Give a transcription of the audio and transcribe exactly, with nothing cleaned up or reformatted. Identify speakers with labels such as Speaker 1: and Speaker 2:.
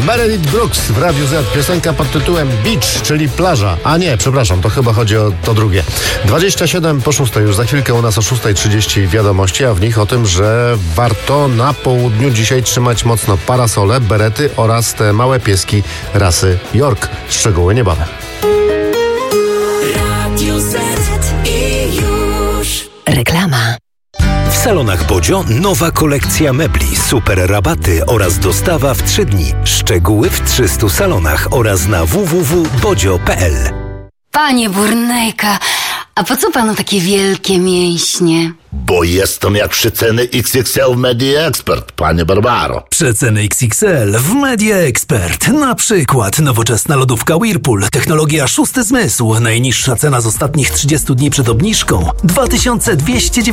Speaker 1: Meredith Brooks w Radiu Z. Piosenka pod tytułem Beach, czyli plaża. A nie, przepraszam, to chyba chodzi o to drugie. dwadzieścia siedem po szóstej, już za chwilkę u nas o szósta trzydzieści wiadomości, a w nich o tym, że warto na południu dzisiaj trzymać mocno parasole, berety oraz te małe pieski rasy York. Szczegóły niebawem.
Speaker 2: Radio Z i już.
Speaker 3: Reklama.
Speaker 4: W salonach Bodzio nowa kolekcja mebli, super rabaty oraz dostawa w trzy dni. Szczegóły w trzystu salonach oraz na w w w kropka bodzio kropka p l.
Speaker 5: Panie Burnejka, a po co panu takie wielkie mięśnie?
Speaker 6: Bo jestem jak przeceny X X L w Media Expert, panie Barbaro.
Speaker 7: Przeceny X X L w Media Expert. Na przykład nowoczesna lodówka Whirlpool, technologia szósty zmysł. Najniższa cena z ostatnich trzydziestu dni przed obniżką dwa tysiące dwieście dziewięćdziesiąt